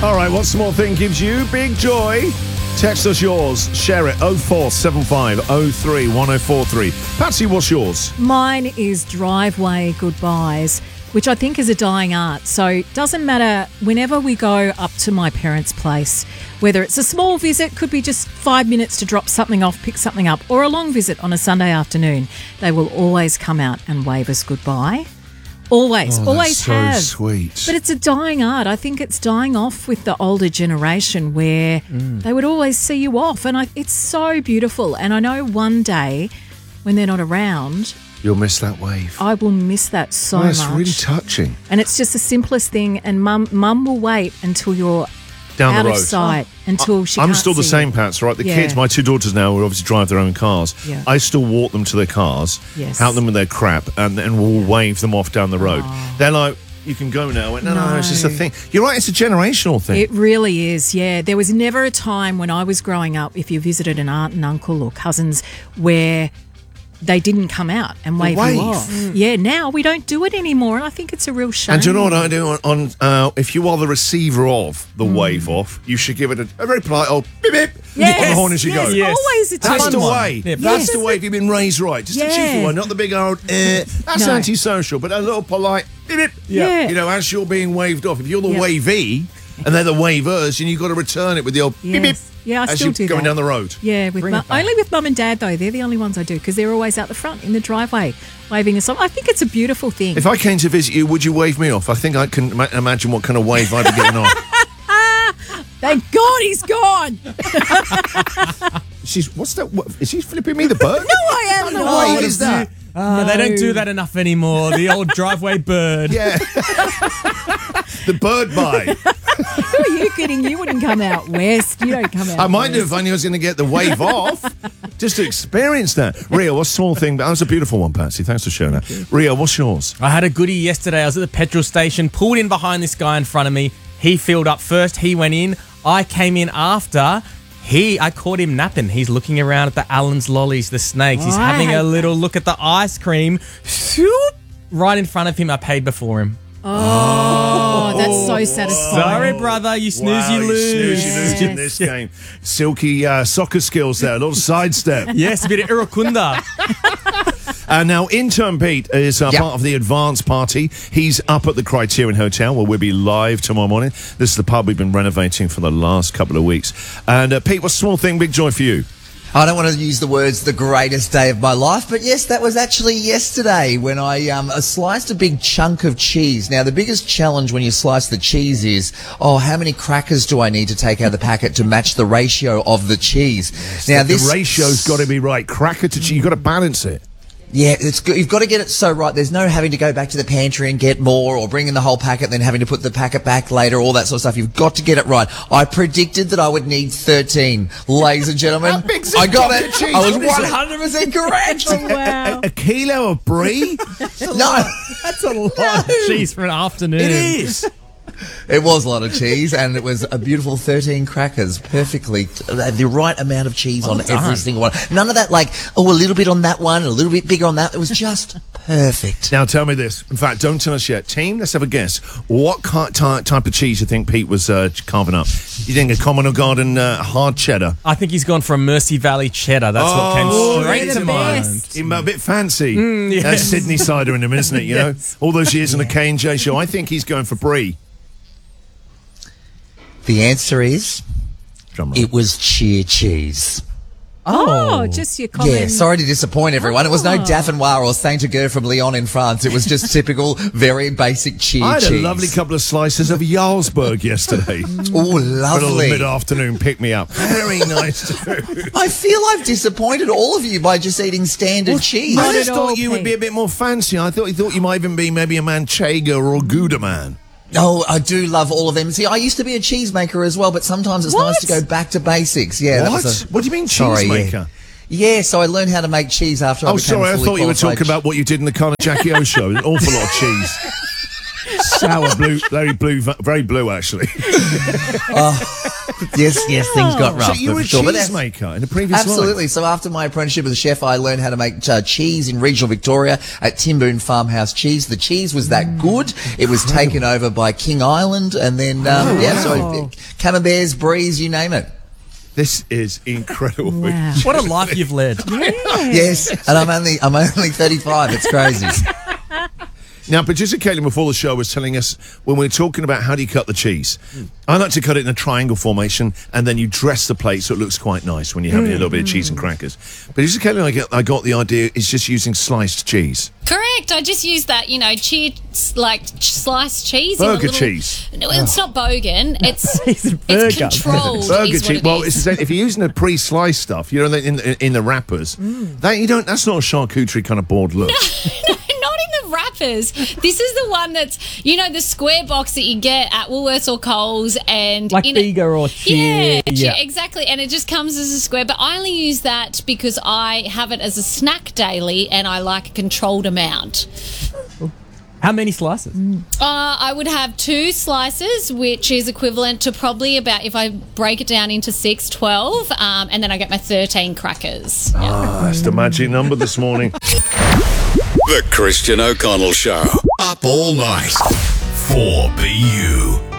All right, what small thing gives you big joy? Text us yours. Share it. 0475 03 1043. Patsy, what's yours? Mine is driveway goodbyes, which I think is a dying art. So it doesn't matter whenever we go up to my parents' place, whether it's a small visit, could be just 5 minutes to drop something off, pick something up, or a long visit on a Sunday afternoon, they will always come out and wave us goodbye. Always that's have. so sweet. But it's a dying art. I think it's dying off with the older generation where they would always see you off. And it's so beautiful. And I know one day when they're not around, You'll miss that wave. I will miss that so That's much. really touching. And it's just the simplest thing. And mum will wait until you're Down out the road. of sight, until she I'm can't still the see same, you. Pats, right? The Yeah. kids, my two daughters now, will obviously drive their own cars. Yeah. I still walk them to their cars, Yes. help them with their crap, and then we'll wave them off down the road. They're like, you can go now. No, it's just a thing. You're right, it's a generational thing. It really is, yeah. There was never a time when I was growing up, if you visited an aunt and uncle or cousins, where they didn't come out and wave wave. you off. Yeah, now we don't do it anymore, and I think it's a real shame. And do you know what I do on if you are the receiver of the wave off, you should give it a very polite old beep beep Yes, on the horn as you yes, go. Yes. always a That's fun the one. way. Yeah, That's the way if you've been raised right. Just a Yeah. cheeky one, not the big old, that's No. antisocial, but a little polite beep beep. Yeah. You know, as you're being waved off. If you're the Yeah. wavee and they're the wavers, and you've got to return it with the old beep beep. Yes. Yeah, I as still you're do going that. down the road. Yeah, Bring it back. only with mum and dad, though. They're the only ones I do, because they're always out the front in the driveway waving us off. I think it's a beautiful thing. If I came to visit you, would you wave me off? I think I can imagine what kind of wave I'd be getting off. Thank God he's gone. What's that? Is she flipping me the bird? No, I am What not. wave is that? They don't do that enough anymore. The old driveway bird. Yeah. The bird bite. Who are you kidding? You wouldn't come out west. You don't come out I might west. do if I knew I was going to get the wave off, just to experience that. Ria, what's a small thing? That was a beautiful one, Patsy. Thanks for sharing that. Ria, what's yours? I had a goodie yesterday. I was at the petrol station, pulled in behind this guy in front of me. He filled up first. He went in. I came in after. I caught him napping. He's looking around at the Allen's lollies, the snakes. He's Oh, I having hate a little look at the ice cream. Shoop! Right in front of him. I paid before him. Oh, that's so satisfying. Sorry, brother. You snooze, Wow, you lose. You lose in this game. Silky soccer skills there, a little sidestep. Yes, a bit of irukunda. Now, intern Pete is part of the advance party. He's up at the Criterion Hotel, where we'll be live tomorrow morning. This is the pub we've been renovating for the last couple of weeks. And Pete, what's a small thing, big joy for you? I don't want to use the words the greatest day of my life, but yes, that was actually yesterday when I sliced a big chunk of cheese. Now, the biggest challenge when you slice the cheese is, how many crackers do I need to take out of the packet to match the ratio of the cheese? Now, The ratio's got to be right. Cracker to cheese, you've got to balance it. Yeah, it's good. You've got to get it so right. There's no having to go back to the pantry and get more, or bring in the whole packet, then having to put the packet back later, all that sort of stuff. You've got to get it right. I predicted that I would need 13. Ladies and gentlemen, How big's I this got block it. of cheese? I was What is it? 100% correct. Wow. A kilo of brie? No, That's a lot of cheese for an afternoon. It is. it was a lot of cheese, and it was a beautiful 13 crackers. Perfectly, the right amount of cheese on done. every single one. None of that like, a little bit on that one, a little bit bigger on that. It was just perfect. Now, tell me this. In fact, don't tell us yet. Team, let's have a guess. What type of cheese you think Pete was carving up? You think a Common or Garden hard cheddar? I think he's gone for a Mercy Valley cheddar. That's what Oh, came they're straight the to mind. best. A bit fancy. yes. That's Sydney cider in him, isn't it? You know, all those years on the K&J show. I think he's going for brie. The answer is, Drum roll. it was cheer cheese. Oh, just your common. Yeah, sorry to disappoint everyone. It was no Dauphinoise or Saint-Agur from Lyon in France. It was just typical, very basic cheer I had cheese. a lovely couple of slices of Jarlsberg yesterday. Oh, For a little lovely. mid-afternoon pick-me-up. Very nice too. I feel I've disappointed all of you by just eating standard cheese. I Not just at thought all, you would be Pete. a bit more fancy. I thought you might even be maybe a Manchego or a Gouda man. Oh, I do love all of them. See, I used to be a cheesemaker as well, but sometimes it's nice to go back to basics. Yeah. that What? was a- What do you mean Sorry, cheesemaker? Yeah, so I learned how to make cheese after I Oh, became sorry, I fully thought you were qualified talking about what you did in the Conor Jackie O show. An awful lot of cheese. Sour blue, very blue actually. Yes, things got rough. So you were a for sure, but that's- cheesemaker in a previous life? Absolutely. So after my apprenticeship as a chef, I learned how to make cheese in regional Victoria at Timboon Farmhouse Cheese. The cheese was that good. It was taken over by King Island, and then so Camemberts, Bries, you name it. This is incredible. Wow. What a life you've led. Yes, and I'm only 35. It's crazy. Now, producer Caitlin before the show was telling us when we were talking about how do you cut the cheese. I like to cut it in a triangle formation, and then you dress the plate so it looks quite nice when you're having a little bit of cheese and crackers. Producer Caitlin, I got the idea is just using sliced cheese. Correct. I just use that, sliced cheese. Burger cheese. No, it's not bogan. It's burger. controlled. Burger is what cheese. it Well, is. if you're using the pre-sliced stuff, you know, in the wrappers, that's not a charcuterie kind of board look. Not in the wrappers. This is the one that's, the square box that you get at Woolworths or Coles, and Like Bega or Cheer. Yeah, exactly. And it just comes as a square. But I only use that because I have it as a snack daily, and I like a controlled amount. How many slices? I would have 2 slices, which is equivalent to probably about, if I break it down into 6, 12, and then I get my 13 crackers. That's the magic number this morning. The Christian O'Connell Show. Up all night. 4BU.